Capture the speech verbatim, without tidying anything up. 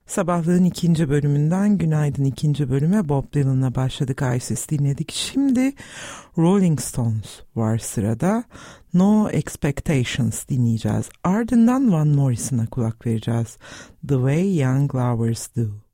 Sabahlığın ikinci bölümünden günaydın ikinci bölüme Bob Dylan'la başladık. Isis dinledik. Şimdi Rolling Stones var sırada. No Expectations dinleyeceğiz. Ardından Van Morrison'a kulak vereceğiz. The Way Young Lovers Do.